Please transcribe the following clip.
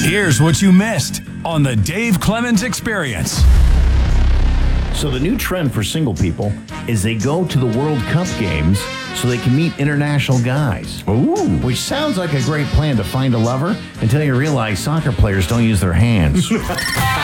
Here's what you missed on the Dave Clemens Experience. So the new trend for single people is they go to the World Cup games so they can meet international guys. Ooh. Which sounds like a great plan to find a lover until you realize soccer players don't use their hands.